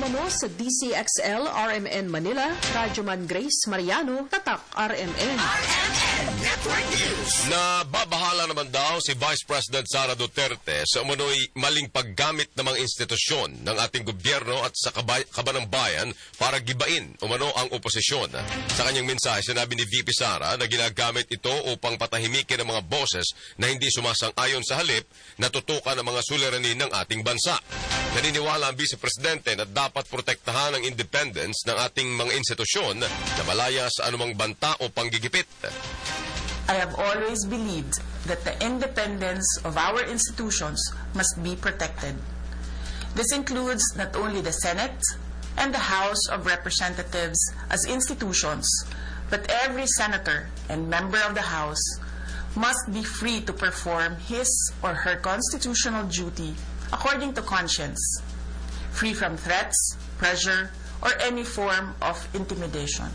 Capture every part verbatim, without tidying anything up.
umano sa D C X L R M N Manila, Radyoman Grace Mariano, Tatak R M N. R M N Network News. Nababahala naman daw si Vice President Sara Duterte sa umano'y maling paggamit ng mga institusyon ng ating gobyerno at sa kabay- kabanang bayan para gibain umano ang oposisyon. Sa kanyang mensahe, sinabi ni V P Sara na ginagamit ito upang patahimikin ang mga boses na hindi sumasang-ayon sa halip na tutukan ang mga suliranin ng ating bansa. Naniniwala ang Vice Presidente na dapat protektahan ang independence ng ating mga institusyon na malaya sa anumang banta o panggigipit. I have always believed that the independence of our institutions must be protected. This includes not only the Senate and the House of Representatives as institutions, but every senator and member of the House must be free to perform his or her constitutional duty according to conscience, free from threats, pressure, or any form of intimidation.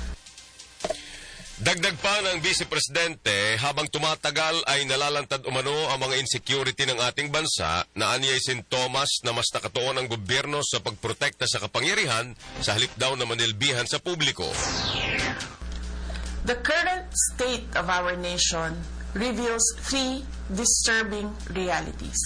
Dagdag pa ng Vice Presidente, habang tumatagal ay nalalantad umano ang mga insecurity ng ating bansa na aniyay sintomas na mas nakatuon ang gobyerno sa pagprotekta sa kapangyarihan sa halip daw na manilbihan sa publiko. The current state of our nation reveals three disturbing realities.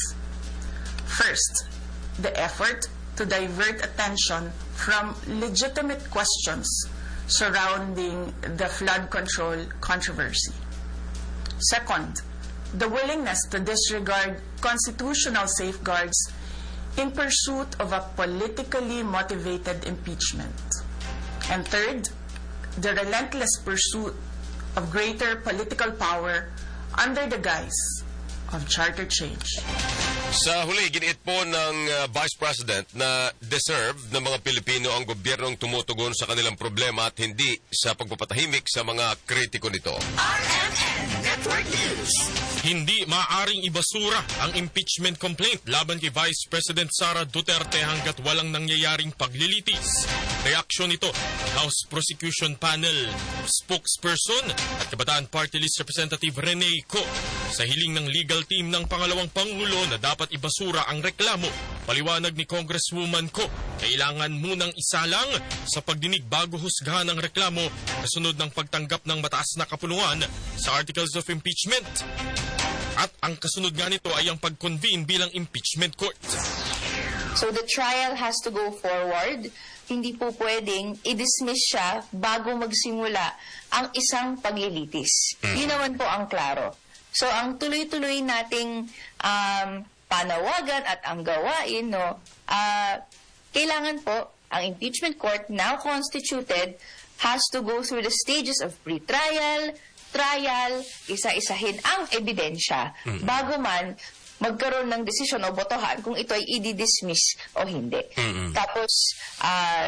First, the effort to divert attention from legitimate questions surrounding the flood control controversy. Second, the willingness to disregard constitutional safeguards in pursuit of a politically motivated impeachment. And third, the relentless pursuit of greater political power under the guise of charter change. Sa huli, giniit po ng uh, Vice President na deserve ng mga Pilipino ang gobyernong tumutugon sa kanilang problema at hindi sa pagpapatahimik sa mga kritiko nito. R M N Network News. Hindi maaaring ibasura ang impeachment complaint laban kay Vice President Sara Duterte hanggat walang nangyayaring paglilitis. Reaksyon nito, House Prosecution Panel spokesperson at Kabataan Party List Representative Rene Co sa hiling ng legal team ng pangalawang Pangulo na dapat ibasura ang reklamo. Paliwanag ni Congresswoman Co, kailangan munang isalang sa pagdinig bago husgahan ang reklamo kasunod ng pagtanggap ng mataas na kapulungan sa Articles of Impeachment. At ang kasunod nga nito ay ang pag-convene bilang impeachment court. So the trial has to go forward. Hindi po pwedeng i-dismiss siya bago magsimula ang isang paglilitis. Mm. Yun naman po ang klaro. So ang tuloy-tuloy nating um, panawagan at ang gawain, no, uh, kailangan po ang impeachment court now constituted has to go through the stages of pre-trial, trial, isa-isahin ang ebidensya mm-hmm. bago man magkaroon ng desisyon o botohan kung ito ay i-dismiss o hindi. Mm-hmm. Tapos, uh,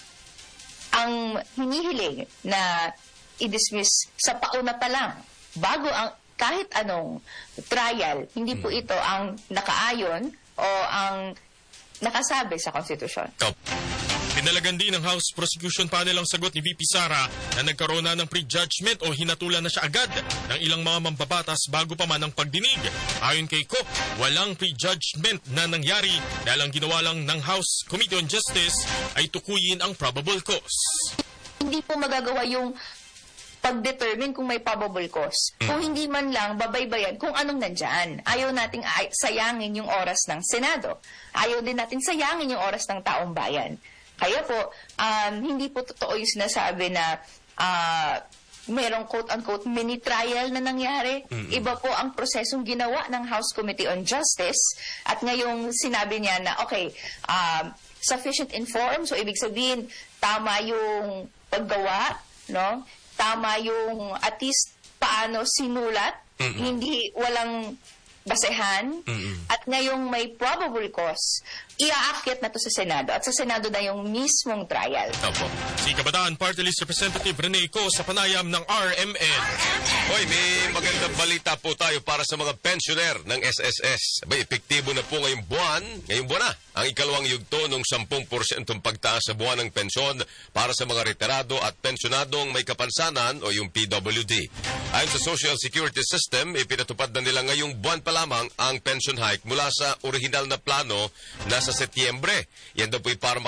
ang hinihiling na i-dismiss sa pauna pa lang, bago ang kahit anong trial, hindi po ito ang nakaayon o ang nakasabi sa konstitusyon. Oh. Pinalagan din ng House Prosecution Panel ang sagot ni V P Sara na nagkaroon na ng prejudgment o hinatulan na siya agad ng ilang mga mambabatas bago pa man ang pagdinig. Ayon kay Cook, walang prejudgment na nangyari dahil ang ginawa lang ng House Committee on Justice ay tukuyin ang probable cause. Hindi po magagawa yung pag-determine kung may probable cause. Mm. Kung hindi man lang babaybayan kung anong nandyan. Ayaw nating ay- sayangin yung oras ng Senado. Ayaw din natin sayangin yung oras ng taong bayan. Kaya po, um, hindi po totoo yung sinasabi na uh, merong quote-unquote mini-trial na nangyari. Mm-hmm. Iba po ang prosesong ginawa ng House Committee on Justice. At ngayong sinabi niya na, okay, um, sufficient informed, so ibig sabihin, tama yung paggawa, no? Tama yung at least paano sinulat, mm-hmm. hindi walang basehan, mm-hmm. at ngayong may probable cause, iaakyat na to sa Senado at sa Senado na yung mismong trial. Opo. Si Kabataan Party List Representative Rene Co sa panayam ng R M N. Hoy, may magandang balita po tayo para sa mga pensioner ng S S S. May epektibo na po ngayong buwan, ngayong buwan na, ang ikalawang yugto ng ten percent pagtaas sa buwan ng pensyon para sa mga retirado at pensionadong may kapansanan o yung P W D. Ayon sa Social Security System, ipinatupad na nila ngayong buwan pa lamang ang pension hike mula sa orihinal na plano na sa Setyembre. Yan daw po'y para makatulong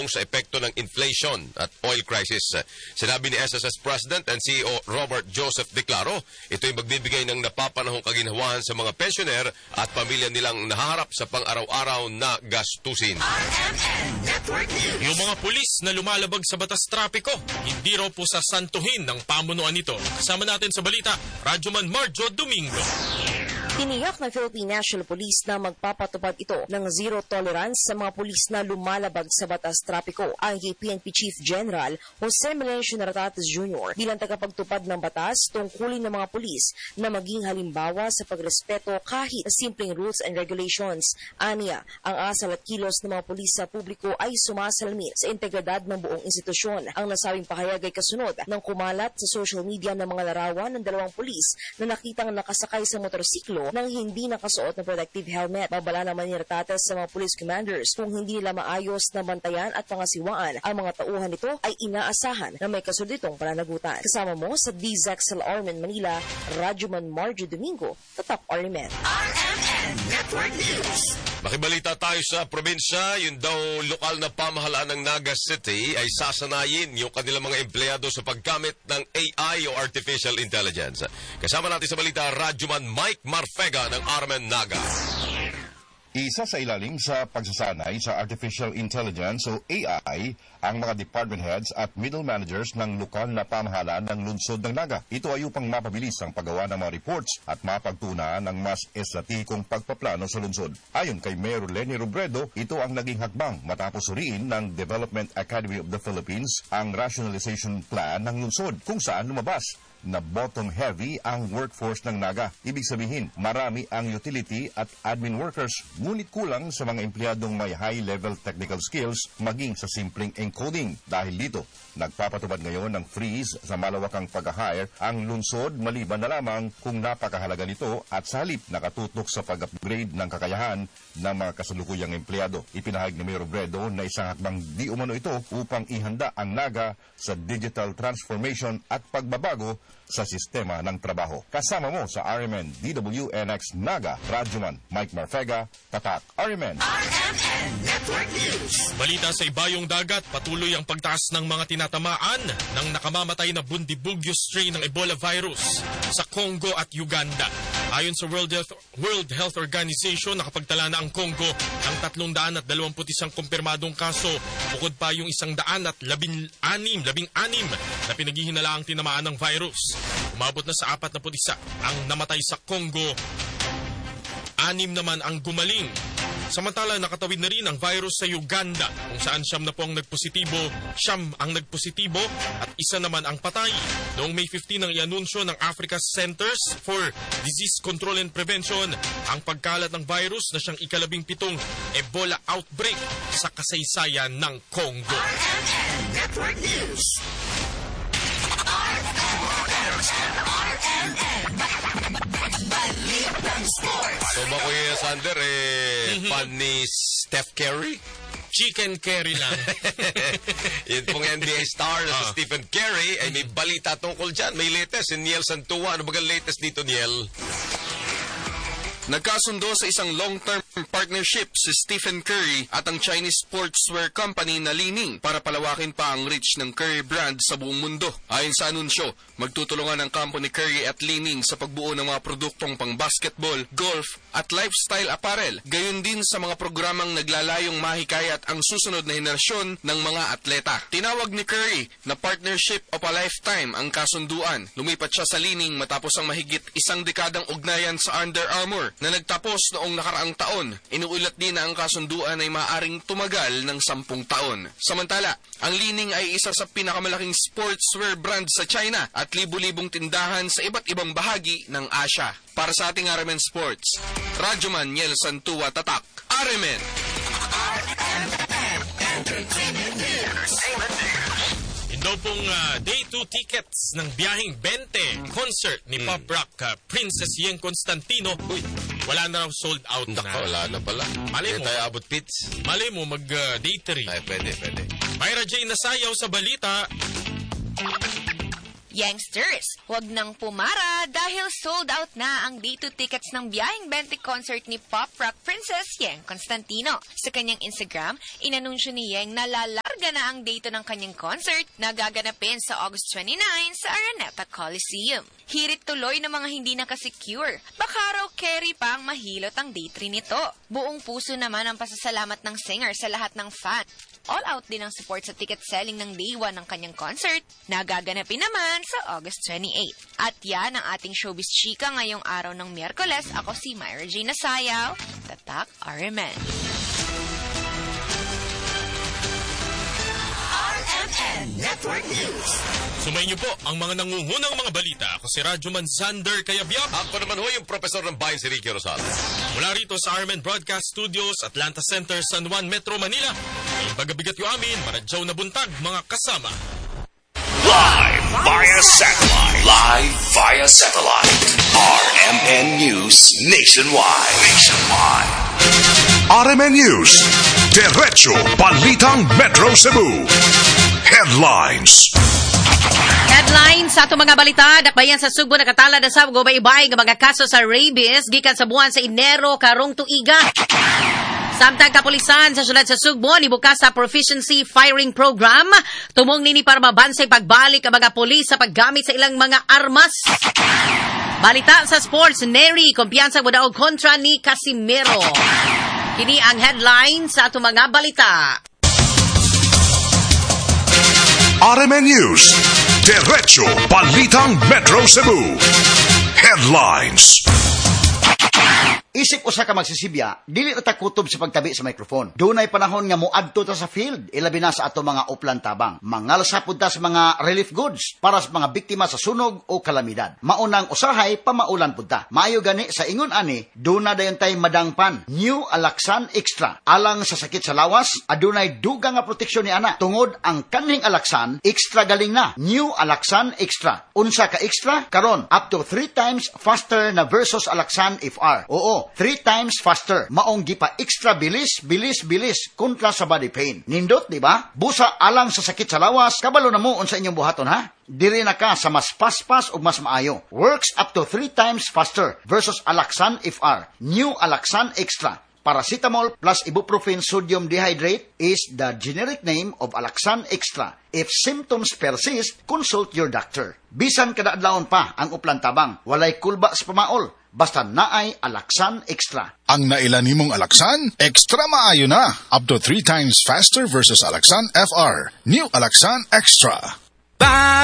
paglalang sa epekto ng inflation at oil crisis. Sinabi ni S S S President and C E O Robert Joseph Declaro, ito'y magbibigay ng napapanahong kaginhawahan sa mga pensioner at pamilya nilang nahaharap sa pang-araw-araw na gastusin. R M N Network News. Yung mga pulis na lumalabag sa batas trapiko, hindi raw po sasantuhin ng pamunuan nito. Kasama natin sa balita, Radyoman Marjo Domingo. Tiniyak ng Philippine National Police na magpapatupad ito ng zero tolerance sa mga pulis na lumalabag sa batas trapiko. Ang P N P Chief General Jose Melencio Naratates Junior bilang tagapagtupad ng batas tungkulin ng mga pulis na maging halimbawa sa pagrespeto kahit sa simpleng rules and regulations. Aniya, ang asal at kilos ng mga pulis sa publiko ay sumasalamin sa integridad ng buong institusyon. Ang nasabing pahayag ay kasunod ng kumalat sa social media ng mga larawan ng dalawang pulis na nakitang nakasakay sa motorsiklo nang hindi nakasuot ng protective helmet. Babala naman ni Naratates sa mga police commanders kung hindi nila maayos na bantayan at pangasiwaan ang mga tauhan nito ay inaasahan na may kasunod itong pananagutan. Kasama mo sa D Z X L R M N Manila, Radyoman Marjo Domingo, Tatak R M N. R M N Network News. Makibalita tayo sa probinsya, yun daw lokal na pamahalaan ng Naga City ay sasanayin yung kanilang mga empleyado sa paggamit ng A I o Artificial Intelligence. Kasama natin sa balita, Radyoman Mike Marfega ng R M N Naga. Isa sa ilalim sa pagsasanay sa Artificial Intelligence o A I ang mga department heads at middle managers ng lokal na pamahalaan ng lungsod ng Naga. Ito ay upang mapabilis ang paggawa ng mga reports at mapagtuunan ng mas estrategikong pagpaplano sa lungsod. Ayon kay Mayor Lenny Robredo, ito ang naging hakbang matapos suriin ng Development Academy of the Philippines ang rationalization plan ng lungsod kung saan lumabas na bottom-heavy ang workforce ng Naga. Ibig sabihin, marami ang utility at admin workers, ngunit kulang sa mga empleyadong may high-level technical skills maging sa simpleng encoding. Dahil dito, nagpapatupad ngayon ng freeze sa malawakang pag-hire ang lungsod maliban na lamang kung napakahalaga nito at sa halip nakatutok sa pag-upgrade ng kakayahan ng mga kasalukuyang empleyado. Ipinahayag ni Mayor Robredo na isang hakbang di umano ito upang ihanda ang Naga sa digital transformation at pagbabago sa sistema ng trabaho. Kasama mo sa R M N D W N X Naga, Radyoman Mike Marfega, Tatak R M N. R M N Network News. Balita sa ibayong dagat, patuloy ang pagtaas ng mga tinatamaan ng nakamamatay na Bundibugyo strain ng Ebola virus sa Congo at Uganda. Ayon sa World Health, World Health Organization, nakapagtala na ang Congo ng tatlong daan at dalawamput isang kumpirmadong kaso, bukod pa yung isang daan at labing anim, labing anim na pinaghihinalaang tinamaan ng virus. Umabot na sa apat na put isa ang namatay sa Congo, anim naman ang gumaling. Samantala, nakatawid na rin ang virus sa Uganda kung saan siyam na po ang nagpositibo, siyam ang nagpositibo at isa naman ang patay. Noong May fifteenth ang ianunsyo ng Africa Centers for Disease Control and Prevention ang pagkalat ng virus na siyang ikalabing pitong Ebola outbreak sa kasaysayan ng Congo. R M N Network News. R M N Balitang Sports. So ba Kuya Sander, eh, fan ni Steph Curry? Chicken curry lang. Yun pong N B A star na si Ah. Stephen Curry ay may balita tungkol dyan. May latest si Niel Santua. Ano ba ang latest dito, Niel? Nagkasundo sa isang long-term partnership si Stephen Curry at ang Chinese sportswear company na Li Ning para palawakin pa ang reach ng Curry brand sa buong mundo. Ayon sa anunsyo, magtutulungan ang kampo ni Curry at Li Ning sa pagbuo ng mga produktong pang-basketball, golf at lifestyle apparel, gayon din sa mga programang naglalayong mahikayat ang susunod na henerasyon ng mga atleta. Tinawag ni Curry na partnership of a lifetime ang kasunduan. Lumipat siya sa Li Ning matapos ang mahigit isang dekadang ugnayan sa Under Armour na nagtapos noong nakaraang taon. Inuulat din na ang kasunduan ay maaaring tumagal ng sampung taon. Samantala, ang Li Ning ay isa sa pinakamalaking sportswear brand sa China at libu-libong tindahan sa iba't ibang bahagi ng Asia. Para sa ating R M N Sports, Radyoman Niel Santua, Tatak, R M N. R M N Entertainment News. Yun daw pong uh, day two tickets ng Biyaheng twenty concert ni Pop Rock uh, Princess Yeng Constantino. Uy, wala na raw, sold out na. Naka, wala na pala. Malay Kaya mo. tayo abot pits. Malay mo, mag uh, day three. Ay, pwede, pwede. Myra J. nasayaw sa balita. Youngsters, huwag nang pumara dahil sold out na ang day two tickets ng Biyaheng twenty concert ni pop rock princess Yeng Constantino. Sa kanyang Instagram, inanunsyo ni Yeng na lalarga na ang day two ng kanyang concert na gaganapin sa August twenty-ninth sa Araneta Coliseum. Hirit tuloy ng mga hindi nakasecure. Baka raw carry pa ang mahilot ang day three nito. Buong puso naman ang pasasalamat ng singer sa lahat ng fan. All out din ang support sa ticket selling ng day one ng kanyang concert na gaganapin naman sa August twenty-eighth. At yan ang ating showbiz chika ngayong araw ng Miyerkules. Ako si Myra J. Nasayaw, Tatak R M N. R M N Network News. Sumayin niyo po ang mga nangungunang mga balita. Ako si Radyoman Xander Cayabyab. Ako naman ho yung profesor ng bayan si Ricky Rosales. Mula rito sa R M N Broadcast Studios, Atlanta Center, San Juan, Metro Manila. Ang bagabigat yo amin, maradyaw na buntag, mga kasama. Live via satellite. Live via satellite. R M N News Nationwide. Nationwide. R M N News. Diretso Balitang Metro Cebu. Headlines. Headlines sa itong mga balita, dakbayan sa Sugbo nakatala na sa gubaybay ng mga kaso sa rabies gikan sa buwan sa Enero karong tuiga. Samtang kapulisan sa syudad sa Sugbo nibukas sa Proficiency Firing Program, tumong nini para mabansay pagbalik ang mga pulis sa paggamit sa ilang mga armas. Balita sa sports, Neri, kumpiyansa mo daw kontra ni Casimiro. Kini ang headlines sa itong mga balita. R M N News. Diretso Balitang Metro Cebu. Headlines. Isip usa ka magsisibya, dili na ta kutob sa pagtabi sa microphone. Dunay panahon nga moadto ta sa field, ilabi na sa ato mga uplan tabang. Mangalsapod ta sa mga relief goods para sa mga biktima sa sunog o kalamidad. Maunang usahay pamaulan pud ta. Maayo gani sa ingon ani, duna dayon tay madangpan. New Alaxan Extra. Alang sa sakit sa lawas, adunay dugang nga proteksyon ni ana. Tungod ang kanhing Alaxan, extra galing na. New Alaxan Extra. Unsa ka extra? Karon up to three times faster na versus Alaxan F R. Oo, three times faster. Maong gipa extra bilis, bilis, bilis kontra sa body pain. Nindot, di ba? Busa alang sa sakit sa lawas, kabalo na mo unsa inyong buhaton ha? Diri na ka sa mas paspas o mas maayo. Works up to three times faster versus Alaxan F R. New Alaxan Extra. Paracetamol plus ibuprofen sodium dehydrate is the generic name of Alaxan Extra. If symptoms persist, consult your doctor. Bisan kada adlawon pa ang uplan tabang, walay kulba sa pamaol. Basta naay Alaxan Extra. Ang naila nimong Alaxan, extra maayo na. Up to three times faster versus Alaxan F R. New Alaxan Extra. Bye.